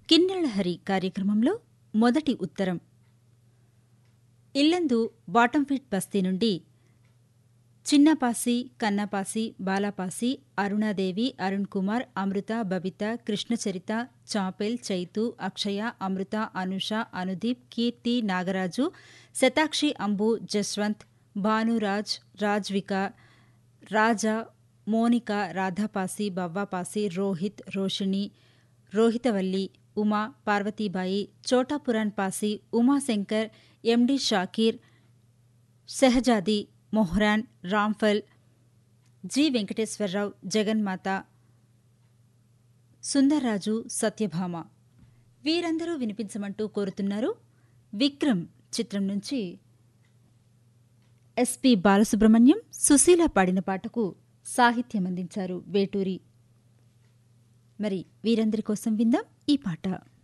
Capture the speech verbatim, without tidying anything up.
కిన్నెరహరి కార్యక్రమంలో మొదటి ఉత్తరం. ఇల్లందు బాటంఫిట్ బస్తీ నుండి చిన్నపాసి, కన్నపాసి, బాలాపాసి, అరుణాదేవి, అరుణ్ కుమార్, అమృత, బబిత, కృష్ణచరిత, చాపెల్, చైతు, అక్షయ, అమృత, అనుష, అనుదీప్, కీర్తి, నాగరాజు, శతాక్షి, అంబు, జస్వంత్, భానురాజ్, రాజ్విక, రాజా, మోనిక, రాధాపాసి, బవ్వాపాసి, రోహిత్, రోషిణి, రోహితవల్లి, ఉమా, పార్వతీబాయి, చోటాపురాన్ పాసి, ఉమాశంకర్, ఎండి షాకీర్, షెహజాది, మొహ్రాన్, రాంఫల్, జి వెంకటేశ్వరరావు, జగన్మాత, సుందర్రాజు, సత్యభామ వీరందరూ వినిపించమంటూ కోరుతున్నారు. విక్రమ్ చిత్రం నుంచి ఎస్పి బాలసుబ్రహ్మణ్యం, సుశీల పాడిన పాటకు సాహిత్యం అందించారు వేటూరి. మరి వీరందరి కోసం విందాం ఈ పాట.